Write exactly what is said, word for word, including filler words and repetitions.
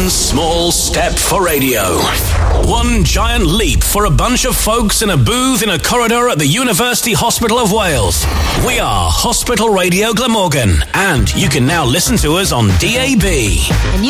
One small step for radio. One giant leap for a bunch of folks in a booth in a corridor at the University Hospital of Wales. We are Hospital Radio Glamorgan, and you can now listen to us on D A B.